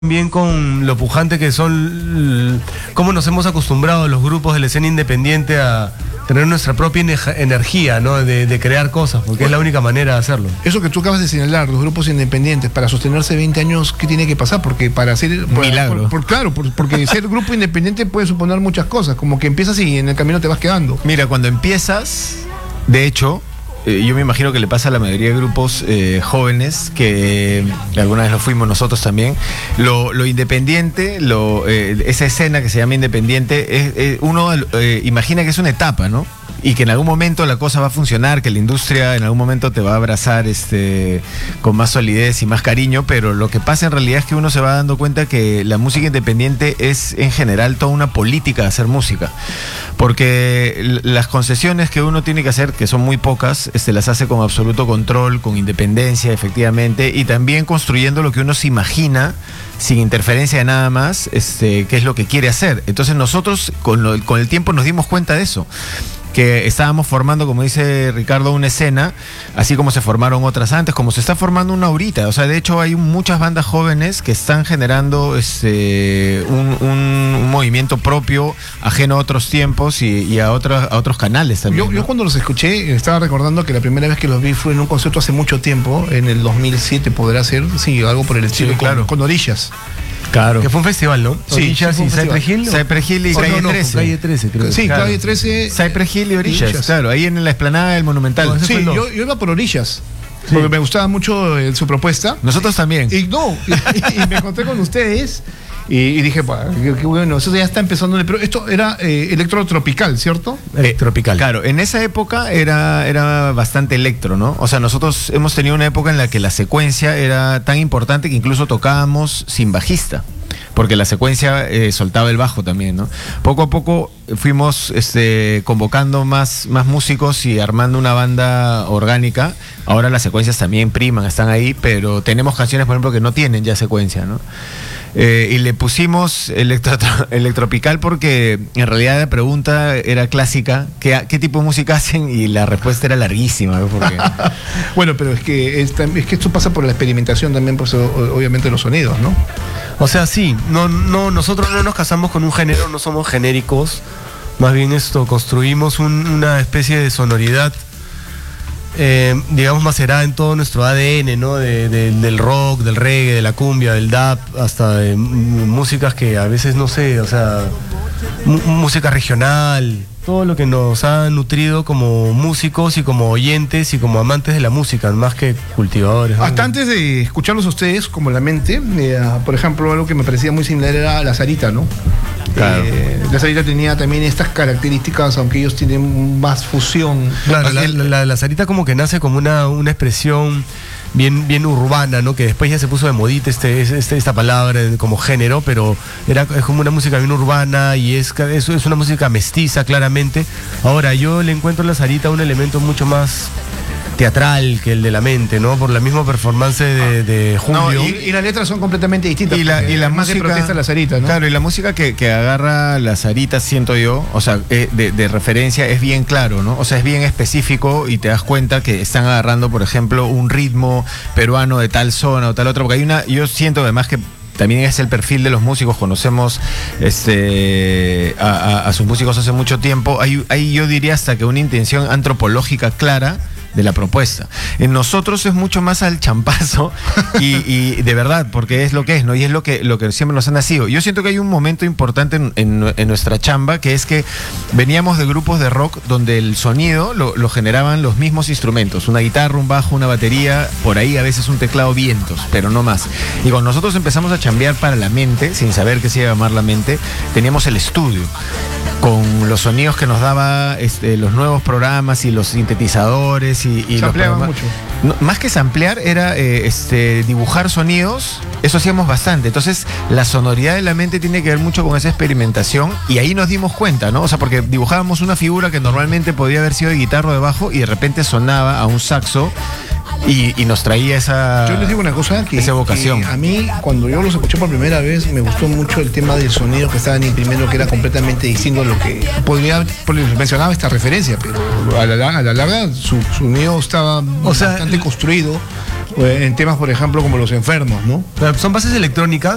Bien con lo pujante que son, cómo nos hemos acostumbrado los grupos de la escena independiente a tener nuestra propia energía, ¿no? De crear cosas, porque es la única manera de hacerlo. Eso que tú acabas de señalar, los grupos independientes, para sostenerse 20 años, ¿qué tiene que pasar? Porque para hacer... Milagro. Porque ser grupo independiente puede suponer muchas cosas, como que empiezas y en el camino te vas quedando. Mira, cuando empiezas, de hecho... yo me imagino que le pasa a la mayoría de grupos jóvenes, que alguna vez lo fuimos nosotros también. Lo independiente, esa escena que se llama independiente, uno imagina que es una etapa, ¿no? Y que en algún momento la cosa va a funcionar, que la industria en algún momento te va a abrazar con más solidez y más cariño, pero lo que pasa en realidad es que uno se va dando cuenta que la música independiente es en general toda una política de hacer música, porque las concesiones que uno tiene que hacer, que son muy pocas, las hace con absoluto control, con independencia, efectivamente, y también construyendo lo que uno se imagina, sin interferencia de nada más, qué es lo que quiere hacer. Entonces nosotros con el tiempo nos dimos cuenta de eso, que estábamos formando, como dice Ricardo, una escena, así como se formaron otras antes, como se está formando una ahorita. O sea, de hecho hay muchas bandas jóvenes que están generando un movimiento propio, ajeno a otros tiempos y a otros canales también. Yo cuando los escuché, estaba recordando que la primera vez que los vi fue en un concierto hace mucho tiempo, en el 2007 podrá ser, sí, algo por el estilo, sí, claro. con Orillas. Claro. Que fue un festival, ¿no? Sí, Orillas y Cypress Hill. Cypress Hill y Calle 13. Calle 13, creo. Sí, claro. Calle 13. Cypress Hill y Orillas, claro, ahí en la explanada del Monumental. No, sí, yo iba por Orillas. Sí. Porque me gustaba mucho su propuesta. Nosotros también. Y me encontré con ustedes y dije, qué bueno, eso ya está empezando. Pero esto era electrotropical, ¿cierto? Tropical. Claro, en esa época era bastante electro, ¿no? O sea, nosotros hemos tenido una época en la que la secuencia era tan importante que incluso tocábamos sin bajista, porque la secuencia soltaba el bajo también, ¿no? Poco a poco fuimos convocando más músicos y armando una banda orgánica. Ahora las secuencias también priman, están ahí, pero tenemos canciones, por ejemplo, que no tienen ya secuencia, ¿no? Y le pusimos electropical porque en realidad la pregunta era clásica, ¿qué tipo de música hacen? Y la respuesta era larguísima, ¿no? Porque... Bueno, pero es que esto pasa por la experimentación también, pues obviamente los sonidos, ¿no? O sea, sí, nosotros no nos casamos con un género, no somos genéricos, más bien construimos una especie de sonoridad, digamos, macerada en todo nuestro ADN, ¿no? Del rock, del reggae, de la cumbia, del dub, hasta de músicas que a veces, no sé, o sea, música regional, todo lo que nos ha nutrido como músicos y como oyentes y como amantes de la música, más que cultivadores, ¿no? Hasta antes de escucharlos a ustedes, como la mente, por ejemplo, algo que me parecía muy similar era la Sarita, ¿no? Claro. La Sarita tenía también estas características, aunque ellos tienen más fusión. Claro, la Sarita como que nace como una expresión bien urbana, ¿no? Que después ya se puso de modita esta palabra como género, pero es como una música bien urbana y es una música mestiza, claramente. Ahora, yo le encuentro a la Sarita un elemento mucho más teatral que el de la mente, ¿no? Por la misma performance de Julio. No, y las letras son completamente distintas. Y la más música, de protesta la Sarita, ¿no? Claro, y la música que agarra la Sarita, siento yo, o sea, de referencia, es bien claro, ¿no? O sea, es bien específico y te das cuenta que están agarrando, por ejemplo, un ritmo peruano de tal zona o tal otra, porque yo siento además que también es el perfil de los músicos, conocemos a sus músicos hace mucho tiempo, hay yo diría hasta que una intención antropológica clara de la propuesta. En nosotros es mucho más al champazo y de verdad, porque es lo que es, ¿no? Y es lo que siempre nos ha nacido. Yo siento que hay un momento importante en nuestra chamba, que es que veníamos de grupos de rock donde el sonido lo generaban los mismos instrumentos, una guitarra, un bajo, una batería, por ahí a veces un teclado, vientos, pero no más. Y cuando nosotros empezamos a chambear para la mente, sin saber qué se iba a llamar la mente, teníamos el estudio con los sonidos que nos daba los nuevos programas y los sintetizadores y se ampliaba mucho. No, más que samplear era dibujar sonidos, eso hacíamos bastante. Entonces la sonoridad de la mente tiene que ver mucho con esa experimentación y ahí nos dimos cuenta, ¿no? O sea, porque dibujábamos una figura que normalmente podía haber sido de guitarra o de bajo y de repente sonaba a un saxo y nos traía esa... Yo les digo una cosa, esa vocación. Que a mí, cuando yo los escuché por primera vez, me gustó mucho el tema del sonido que estaban imprimiendo, que era completamente distinto a lo que podría, mencionaba esta referencia, pero a la larga su sonido estaba bastante construido en temas, por ejemplo, como Los Enfermos, ¿no? Son bases electrónicas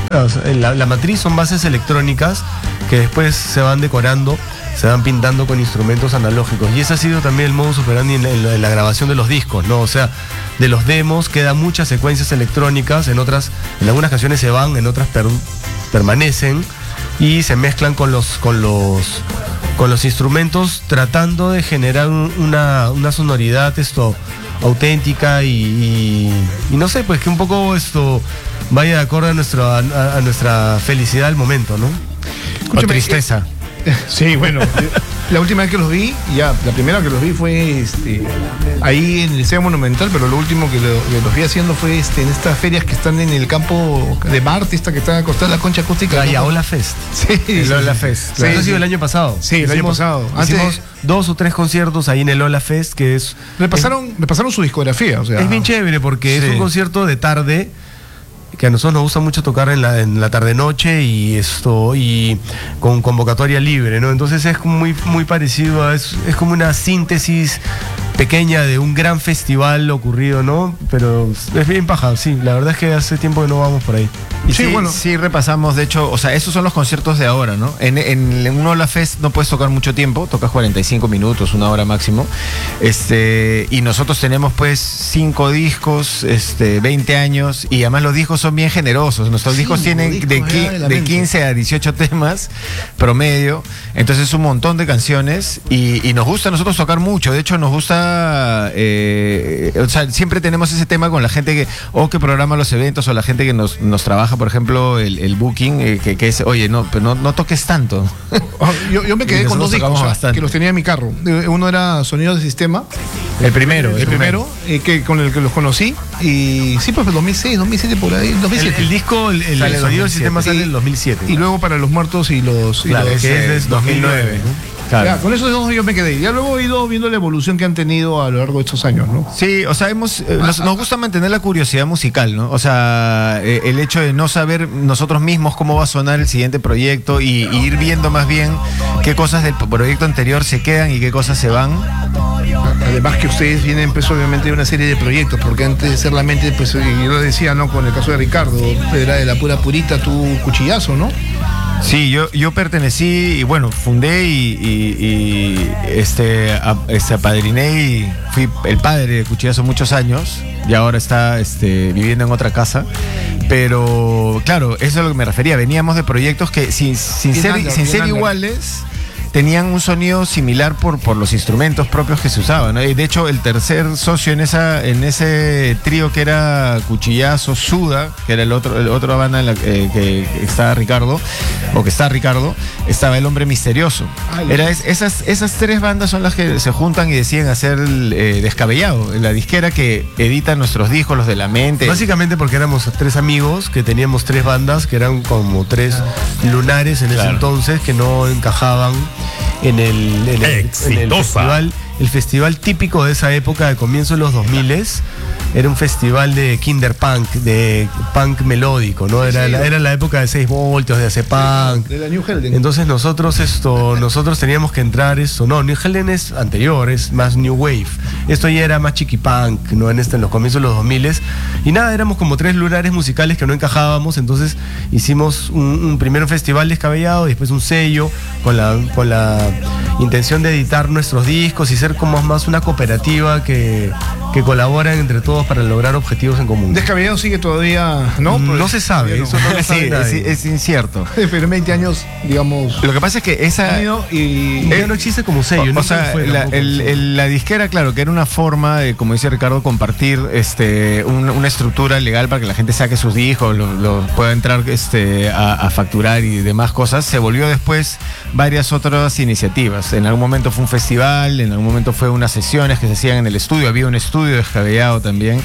O sea, la matriz son bases electrónicas que después se van decorando, se van pintando con instrumentos analógicos. Y ese ha sido también el modus operandi en la grabación de los discos, ¿no? O sea, de los demos quedan muchas secuencias electrónicas, en algunas canciones se van, en otras permanecen y se mezclan con los instrumentos, tratando de generar una sonoridad auténtica y no sé, pues que un poco esto vaya de acuerdo a nuestra felicidad del momento, ¿no? O tristeza. Sí, bueno, la última vez que los vi, la primera que los vi fue ahí en el Liceo Monumental, pero lo último que los vi haciendo fue en estas ferias que están en el campo de Marte, esta que está acostada la concha acústica. La Ola Fest. Sí, el Ola Fest. Sí, eso ha sido el año pasado. Sí, el año pasado. Hicimos 2 o 3 conciertos ahí en el Ola Fest, que es... Me pasaron su discografía, o sea... Es bien chévere porque sí, es un concierto de tarde, que a nosotros nos gusta mucho tocar en la tarde-noche y con convocatoria libre, ¿no? Entonces es como muy parecido, es como una síntesis pequeña de un gran festival ocurrido, ¿no? Pero es bien paja, sí, la verdad es que hace tiempo que no vamos por ahí. Y sí, repasamos, de hecho, o sea, esos son los conciertos de ahora, ¿no? En un Ola Fest no puedes tocar mucho tiempo, tocas 45 minutos, 1 hora máximo. Y nosotros tenemos pues 5 discos, 20 años, y además los discos son bien generosos. Nuestros discos tienen de 15 a 18 temas promedio, entonces es un montón de canciones y nos gusta a nosotros tocar mucho. De hecho, nos gusta, o sea, siempre tenemos ese tema con la gente que programa los eventos o la gente que nos trabaja, por ejemplo, el booking, que es, oye, no toques tanto. Yo me quedé con 2 discos que los tenía en mi carro. Uno era Sonidos de Sistema. El primero, con el que los conocí. Y sí, pues 2006, 2007 por ahí. 2007. El disco, el Sonido del Sistema sale en el 2007. Y luego Para los Muertos y los... que es 2009. Claro. Ya, con esos 2 yo me quedé. Ya luego he ido viendo la evolución que han tenido a lo largo de estos años, ¿no? Sí, o sea, nos gusta mantener la curiosidad musical, ¿no? O sea, el hecho de no saber nosotros mismos cómo va a sonar el siguiente proyecto y ir viendo más bien qué cosas del proyecto anterior se quedan y qué cosas se van. Además que ustedes vienen pues obviamente de una serie de proyectos, porque antes de ser la mente, pues yo lo decía, ¿no? Con el caso de Ricardo, era de la pura purita tu cuchillazo, ¿no? Sí, yo pertenecí y bueno, fundé y apadriné y fui el padre de Cuchillazo muchos años y ahora está viviendo en otra casa. Pero claro, eso es a lo que me refería. Veníamos de proyectos que sin ser iguales tenían un sonido similar por los instrumentos propios que se usaban, ¿no? Y de hecho, el tercer socio en ese trío que era Cuchillazo, Suda, que era el otro banda en la que estaba Ricardo, estaba El Hombre Misterioso. Esas 3 bandas son las que se juntan y deciden hacer Descabellado, la disquera que edita nuestros discos, los de La Mente. Básicamente porque éramos 3 amigos que teníamos 3 bandas que eran como 3 lunares en ese entonces que no encajaban en el festival. El festival típico de esa época, de comienzo de los 2000, era un festival de kinderpunk, de punk melódico, ¿no? Era la época de 6 voltios, de hace punk. De la New Helden. Entonces nosotros teníamos que entrar no, New Helden es anterior, es más New Wave. Esto ya era más chiquipunk, ¿no? En los comienzos de los 2000. Y nada, éramos como 3 lunares musicales que no encajábamos, entonces hicimos un primer festival Descabellado y después un sello con la intención de editar nuestros discos y ser como más una cooperativa que colaboran entre todos para lograr objetivos en común. Descabellado sigue todavía, ¿no? No se sabe, eso no lo sabe nadie. Es incierto. Pero en 20 años, digamos... Lo que pasa es que ya no existe como sello. O sea, la disquera, claro, que era una forma de, como dice Ricardo, compartir una estructura legal para que la gente saque sus discos, lo pueda entrar a facturar y demás cosas. Se volvió después varias otras iniciativas. En algún momento fue un festival, en algún momento fue unas sesiones que se hacían en el estudio, había un estudio Descabellado también,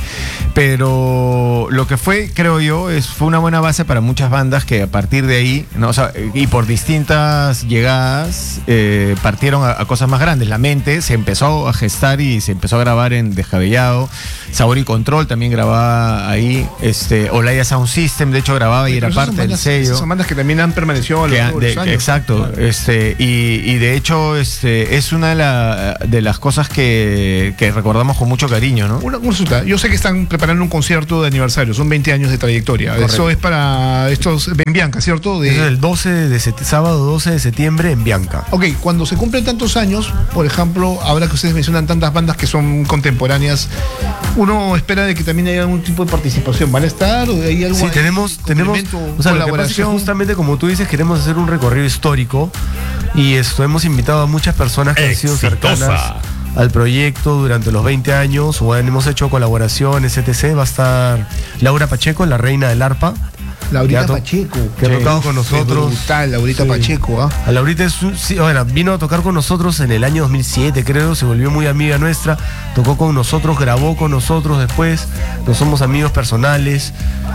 pero lo que fue, creo yo, fue una buena base para muchas bandas que a partir de ahí, ¿no? O sea, y por distintas llegadas partieron a cosas más grandes. La Mente se empezó a gestar y se empezó a grabar en Descabellado. Sabor y Control también grababa ahí. Olaya Sound System, de hecho, grababa y era parte del sello. Son bandas que también han permanecido a lo largo de los años. Exacto. Y de hecho, es una de las cosas que recordamos con mucho cariño. cariño, ¿no? Una consulta, yo sé que están preparando un concierto de aniversario, son 20 años de trayectoria. Correcto. Eso es para estos en Bianca, ¿cierto? Eso es el sábado 12 de septiembre en Bianca. Ok, cuando se cumplen tantos años, por ejemplo, ahora que ustedes mencionan tantas bandas que son contemporáneas, uno espera de que también haya algún tipo de participación. ¿Van a estar? ¿O hay algo Sí, ahí? tenemos, ¿Complemento, o sea, lo que pasa es que colaboración? justamente como tú dices, queremos hacer un recorrido histórico y hemos invitado a muchas personas que han sido cercanas al proyecto durante los 20 años, o hemos hecho colaboraciones, etc. Va a estar Laura Pacheco, la reina del arpa, Laurita que ha Pacheco. que ha tocado con nosotros. Brutal, Laurita Sí. Pacheco, ¿ah? A Laurita vino a tocar con nosotros en el año 2007, creo, se volvió muy amiga nuestra, tocó con nosotros, grabó con nosotros después, nos somos amigos personales.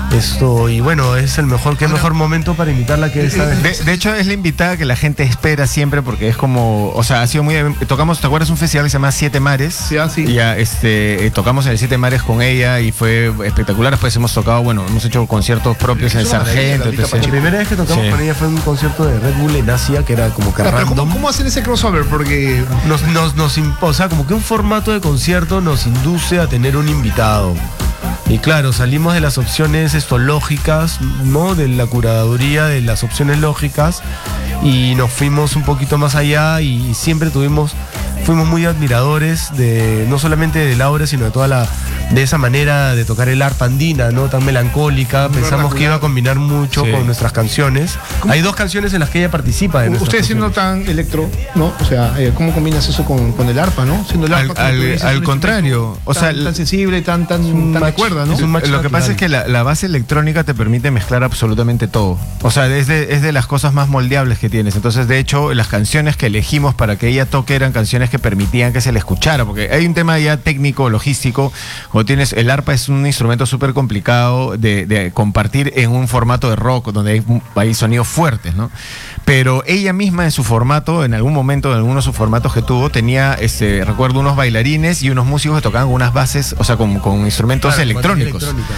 Y bueno, es el mejor momento para invitarla que esta vez. De hecho, es la invitada que la gente espera siempre porque es como, o sea, ha sido muy... Tocamos, ¿te acuerdas? Un festival que se llama Siete Mares. Sí, sí. Y ya, tocamos en el Siete Mares con ella y fue espectacular. Después hemos tocado, bueno, hemos hecho conciertos propios en el Sargento, La etc. primera vez que tocamos Sí. con ella fue en un concierto de Red Bull en Asia, que era como que Pero random. ¿cómo hacen ese crossover? Porque O sea, como que un formato de concierto nos induce a tener un invitado. Y claro, salimos de las opciones lógicas, ¿no? De la curaduría de las opciones lógicas y nos fuimos un poquito más allá y siempre fuimos muy admiradores de no solamente de Laura, sino de esa manera de tocar el arpa andina, ¿no? Tan melancólica. Pensamos que iba a combinar mucho Sí. con nuestras canciones. Hay 2 canciones en las que ella participa. De nuestras usted siendo canciones. tan electro, ¿no? O sea, ¿cómo combinas eso con el arpa, no? Siendo el arpa, como tú dices, al un contrario, instrumento o sea, tan sensible, tan un de match. cuerda, ¿no? Es un match Lo que pasa natural. es que la base electrónica te permite mezclar absolutamente todo. O sea, es de las cosas más moldeables que tienes. Entonces, de hecho, las canciones que elegimos para que ella toque eran canciones que permitían que se le escuchara. Porque hay un tema ya técnico, logístico. Cuando tienes, el arpa es un instrumento súper complicado de compartir en un formato de rock, donde hay sonidos fuertes, ¿no? Pero ella misma en su formato, en algún momento, en alguno de sus formatos que tuvo, tenía, recuerdo, unos bailarines y unos músicos que tocaban con unas bases, o sea, con instrumentos Claro, electrónicos. electrónica.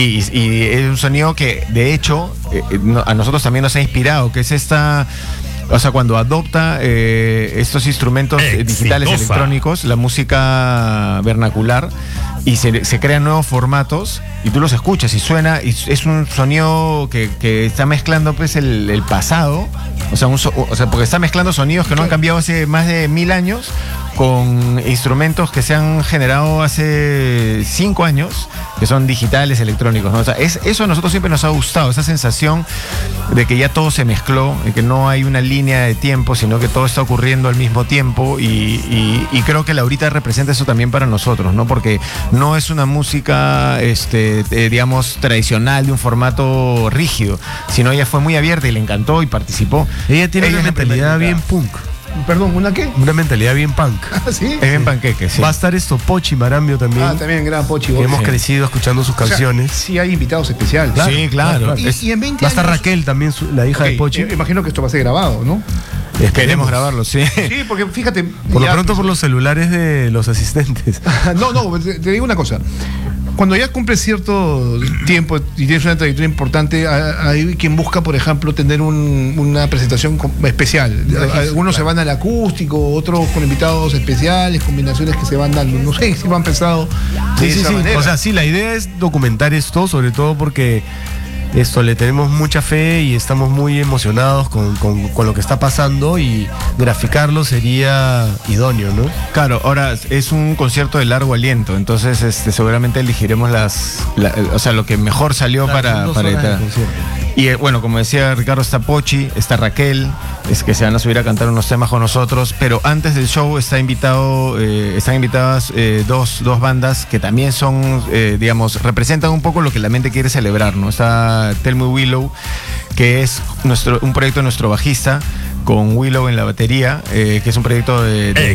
Y es un sonido que, de hecho, a nosotros también nos ha inspirado, que es esta... O sea, cuando adopta estos instrumentos digitales electrónicos, la música vernacular, y se crean nuevos formatos, y tú los escuchas y suena, y es un sonido que está mezclando pues el pasado, o sea, porque está mezclando sonidos que no han cambiado hace más de 1000 años, con instrumentos que se han generado hace 5 años, que son digitales, electrónicos, ¿no? O sea, eso a nosotros siempre nos ha gustado, esa sensación de que ya todo se mezcló, de que no hay una línea de tiempo, sino que todo está ocurriendo al mismo tiempo, y creo que Laurita representa eso también para nosotros, ¿no? Porque no es una música, digamos, tradicional, de un formato rígido, sino ella fue muy abierta y le encantó y participó. Ella tiene una es la primera mentalidad bien invitada. punk, Perdón, ¿una qué? una mentalidad bien punk. ¿Sí? Es bien panqueque, sí. Va a estar Pochi Marambio también. También gran Pochi. Que hemos Sí. crecido escuchando sus O sea, canciones. sí hay invitados especiales. Sí, claro. Y en 20 Va a estar años... Raquel también, la hija de Ok, Pochi. imagino que esto va a ser grabado, ¿no? Queremos grabarlo, sí. Sí, porque fíjate... Por lo ya, pronto pues, por los celulares de los asistentes. No, te digo una cosa. Cuando ya cumples cierto tiempo y tienes una trayectoria importante, hay quien busca, por ejemplo, tener una presentación especial. Algunos se van al acústico, otros con invitados especiales, combinaciones que se van dando. No sé si lo han pensado. Sí, de sí, esa sí. manera. O sea, sí, la idea es documentar esto, sobre todo porque le tenemos mucha fe y estamos muy emocionados con lo que está pasando, y graficarlo sería idóneo, ¿no? Claro, ahora es un concierto de largo aliento, entonces seguramente elegiremos o sea, lo que mejor salió Claro, son 2 para horas de editar. concierto. Y bueno, como decía Ricardo, está Pochi, está Raquel, es que se van a subir a cantar unos temas con nosotros, pero antes del show están invitadas 2 bandas que también son, digamos, representan un poco lo que la mente quiere celebrar, ¿no? Está Tell Me Willow, que es un proyecto de nuestro bajista, con Willow en la batería, que es un proyecto de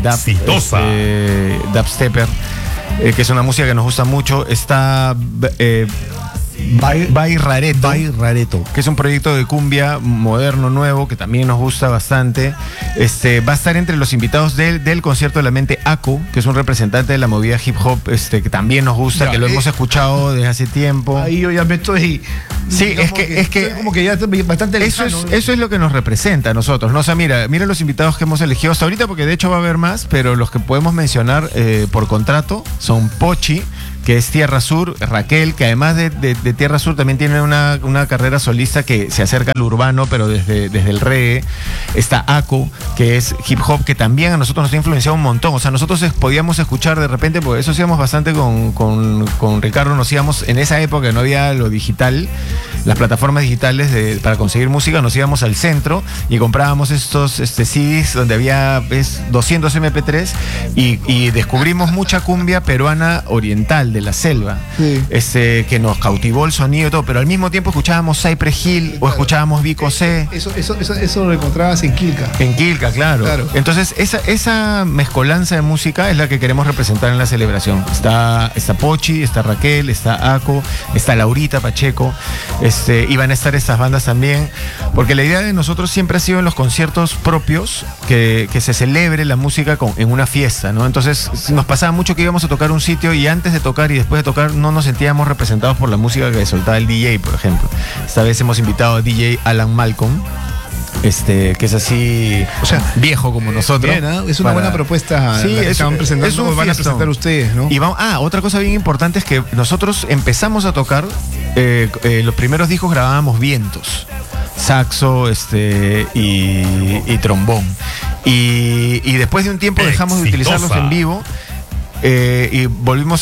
dubstepper, que es una música que nos gusta mucho. Está By Rareto. By Rareto. Que es un proyecto de cumbia moderno, nuevo, que también nos gusta bastante. Va a estar entre los invitados del concierto de la mente Ako, que es un representante de la movida hip hop, que también nos gusta, Ya, que lo hemos escuchado desde hace tiempo. Ahí yo ya me estoy. Sí, digamos es que estoy como que ya estoy bastante eso lejano. es lo que nos representa a nosotros, ¿no? O sea, mira los invitados que hemos elegido hasta ahorita, porque de hecho va a haber más, pero los que podemos mencionar por contrato son Pochi, que es Tierra Sur, Raquel, que además de Tierra Sur también tiene una carrera solista que se acerca al urbano, pero desde el reggae. Está Ako, que es hip hop, que también a nosotros nos ha influenciado un montón. O sea, nosotros podíamos escuchar de repente, porque eso hacíamos bastante con Ricardo, nos íbamos, en esa época no había lo digital, las plataformas digitales para conseguir música, nos íbamos al centro y comprábamos estos CDs donde había 200 MP3 y descubrimos mucha cumbia peruana oriental de la selva, Sí. que nos cautivó el sonido y todo, pero al mismo tiempo escuchábamos Cypress Hill o escuchábamos Vico C. Eso lo encontrabas en Quilca. En Quilca, claro. Claro. Entonces, esa mezcolanza de música es la que queremos representar en la celebración. Está Pochi, está Raquel, está Ako, está Laurita Pacheco, y van a estar estas bandas también, porque la idea de nosotros siempre ha sido en los conciertos propios que se celebre la música en una fiesta, ¿no? Entonces, nos pasaba mucho que íbamos a tocar un sitio y antes de tocar y después de tocar no nos sentíamos representados por la música que soltaba el DJ, por ejemplo. Esta vez hemos invitado a DJ Alan Malcolm, que es así, o sea, viejo como nosotros. Bien, ¿eh? Es una buena propuesta. Sí, la que estaban presentando, es un van a fiestón. presentar ustedes, ¿no? Y otra cosa bien importante es que nosotros empezamos a tocar, los primeros discos grabábamos vientos, saxo, y trombón. Y después de un tiempo dejamos de utilizarlos en vivo. Y volvimos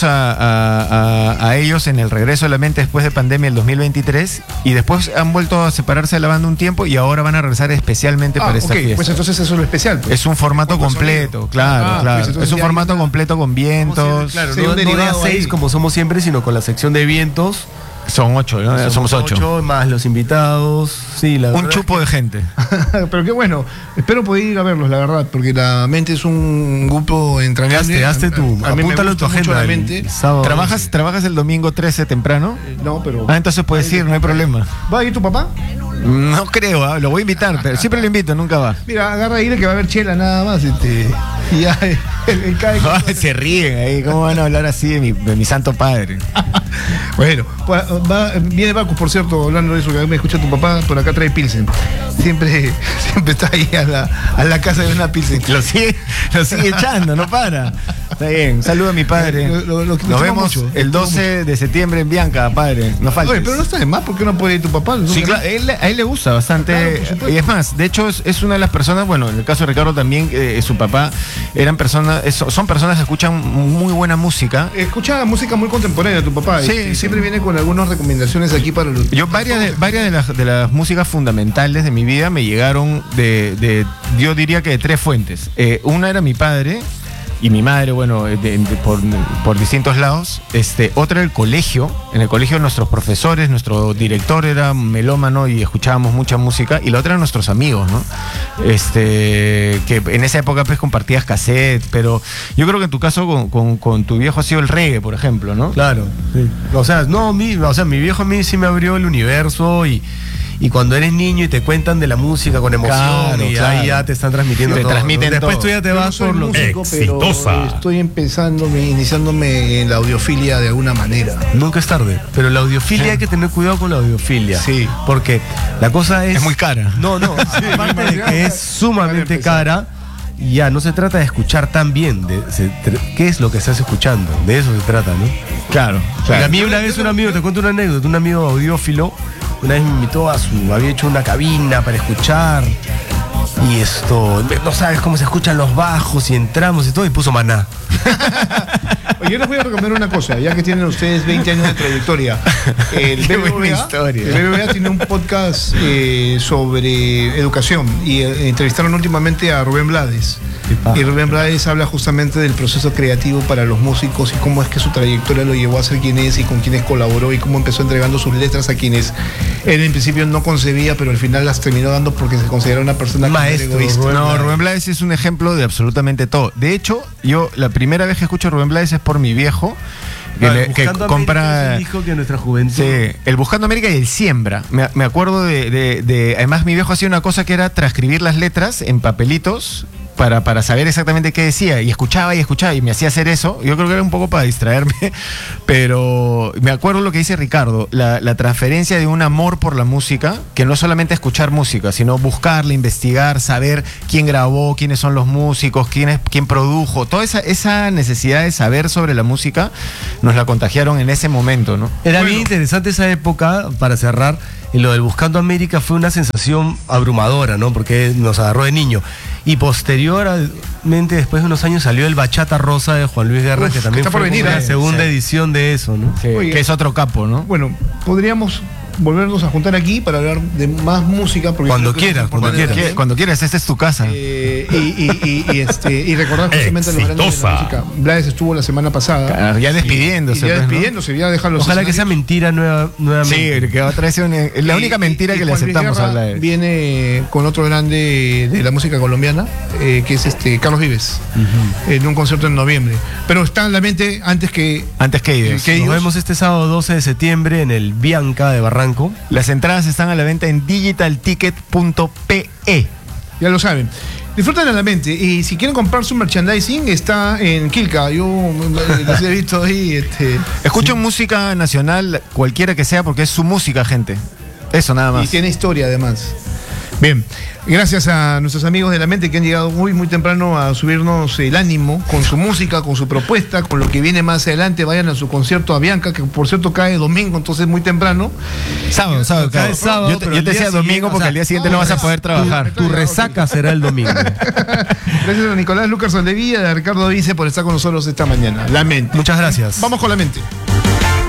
a ellos en el regreso de la mente después de pandemia el 2023 y después han vuelto a separarse de la banda un tiempo y ahora van a regresar especialmente para esta fiesta. Pues entonces eso es lo especial. Pues. Es un formato completo, claro. Pues Es un formato completo con vientos. Claro, Sí, no un de derivado a 6 ahí. como somos siempre, sino con la sección de vientos. Son 8, ¿no? Somos 8. Más los invitados. Sí, la Un verdad chupo de gente. Pero qué bueno. Espero poder ir a verlos, la verdad, porque la mente es un grupo entrañable. Hazte tú, A mí me apúntalo en tu gusta mucho agenda. La mente. el sábado. ¿Trabajas el domingo 13 temprano? No, pero. Entonces puedes ir, no hay problema. ¿Va a ir tu papá? No creo, lo voy a invitar, pero siempre lo invito, nunca va. Mira, agarra ahí que va a haber chela nada más. Y ya el cae. Se ríen ahí, ¿cómo van a hablar así de mi santo padre? Bueno, viene Bacus, por cierto, hablando de eso, que me escucha tu papá, por acá trae Pilsen. Siempre está ahí a la casa de una Pilsen. Lo sigue echando, no para. Está bien, un saludo a mi padre. Nos vemos mucho. el 12 de septiembre en Bianca, padre. No faltes. Oye, pero no está de más, ¿por qué no puede ir tu papá? Sí, claro, a él le gusta bastante. Claro, por supuesto. Y es más, de hecho, es una de las personas, bueno, en el caso de Ricardo también, su papá, son personas que escuchan muy buena música. Escucha música muy contemporánea tu papá. Sí, y sí. siempre viene con algunas recomendaciones aquí para los. Yo varias de las músicas fundamentales de mi vida me llegaron yo diría que de 3 fuentes. Una era mi padre y mi madre, bueno, por distintos lados. Otra era el colegio. En el colegio nuestros profesores, nuestro director era melómano y escuchábamos mucha música. Y la otra eran nuestros amigos, ¿no? Que en esa época pues compartías cassette, pero yo creo que en tu caso con tu viejo ha sido el reggae, por ejemplo, ¿no? Claro, sí. O sea, mi viejo a mí sí me abrió el universo y cuando eres niño y te cuentan de la música con emoción Claro, y claro. ahí ya te están transmitiendo Te todo, transmiten Después todo. tú ya te Yo no vas soy por lo músico, pero estoy iniciándome en la audiofilia de alguna manera. Nunca es tarde, pero la audiofilia hay que tener cuidado con la audiofilia. Sí. Porque la cosa es... Es muy cara. No, aparte de que es sumamente cara, ya no se trata de escuchar tan bien, qué es lo que estás escuchando, de eso se trata, ¿no? Claro. Y a mí una vez un amigo, te cuento una anécdota, un amigo audiófilo, una vez me invitó había hecho una cabina para escuchar y no sabes cómo se escuchan los bajos y entramos y todo y puso Maná. Oye, yo les voy a recomendar una cosa, ya que tienen ustedes 20 años de trayectoria. El Qué buena BBVA, historia. el BBVA tiene un podcast sobre educación y entrevistaron últimamente a Rubén Blades. Y Rubén Blades habla justamente del proceso creativo para los músicos y cómo es que su trayectoria lo llevó a ser quien es y con quienes colaboró y cómo empezó entregando sus letras a quienes él en principio no concebía, pero al final las terminó dando porque se considera una persona Maestro, egoísta. Rubén Blades es un ejemplo de absolutamente todo. De hecho, yo la primera vez que escucho a Rubén Blades es por mi viejo, que Buscando compra... América es un disco que nuestra juventud... Sí, el Buscando América y el Siembra. Me acuerdo además mi viejo hacía una cosa que era transcribir las letras en papelitos para saber exactamente qué decía, y escuchaba y me hacía hacer eso. Yo creo que era un poco para distraerme, pero me acuerdo lo que dice Ricardo, la transferencia de un amor por la música, que no es solamente escuchar música, sino buscarla, investigar, saber quién grabó, quiénes son los músicos, quién produjo, toda esa necesidad de saber sobre la música nos la contagiaron en ese momento, ¿no? Era bien interesante esa época, para cerrar, y lo del Buscando América fue una sensación abrumadora, ¿no? Porque nos agarró de niño. Y posteriormente, después de unos años, salió el Bachata Rosa de Juan Luis Guerra, que también está por fue venir, la ¿eh? segunda edición de eso, ¿no? Sí, Oye, que es otro capo, ¿no? Bueno, podríamos volvernos a juntar aquí para hablar de más música. Porque Cuando creo que quieras, es cuando importante quieras. también. Cuando quieras, esta es tu casa. Y recordar justamente los grandes de la música. Blades estuvo la semana pasada. Ya despidiéndose. Y ya pues, ¿no? despidiéndose, ya dejar los Ojalá que sea escenarios. mentira nuevamente. Sí, que otra vez es la única mentira que le Juan Luis aceptamos a Guerra Blades. viene con otro grande de la música colombiana, que es Carlos Vives, en un concierto en noviembre. Pero está en la mente antes que ellos. que Nos ellos. vemos este sábado 12 de septiembre en el Bianca de Barranco. Las entradas están a la venta en digitalticket.pe. Ya lo saben. Disfruten a la mente. Y si quieren comprar su merchandising, está en Quilca. Yo los he visto ahí. Escuchen música nacional, cualquiera que sea, porque es su música, gente. Eso nada Y más. tiene historia además. Bien, gracias a nuestros amigos de la mente que han llegado muy temprano a subirnos el ánimo con su música, con su propuesta, con lo que viene más adelante. Vayan a su concierto a Bianca, que por cierto cae domingo, entonces muy temprano. Sábado. Cae sábado, Yo pero te el día decía domingo siguiente, porque al día siguiente no vas a poder trabajar. Tu resaca será el domingo. Gracias a Nicolás Lucas Soldevilla y a Ricardo Vice por estar con nosotros esta mañana. La mente. Muchas gracias. Vamos con la mente.